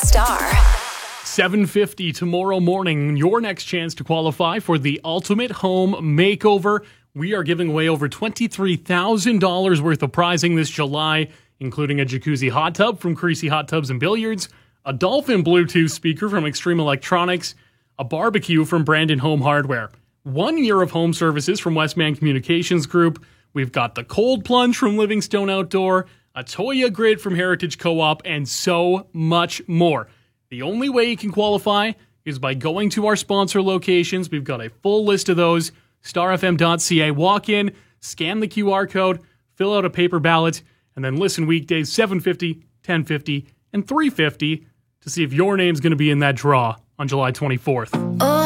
Star. 7:50 tomorrow morning, your next chance to qualify for the Ultimate Home Makeover. We are giving away over $23,000 worth of prizing this July, including a jacuzzi hot tub from Creasy Hot Tubs and Billiards, a Dolphin Bluetooth speaker from Extreme Electronics, a barbecue from Brandon Home Hardware, 1 year of home services from Westman Communications Group. We've got the cold plunge from Livingstone Outdoor, a Toya grid from Heritage Co-op, and so much more. The only way you can qualify is by going to our sponsor locations. We've got a full list of those. starfm.ca. Walk in, scan the QR code, fill out a paper ballot, and then listen weekdays 7:50, 10:50, and 3:50 to see if your name's going to be in that draw on July 24th.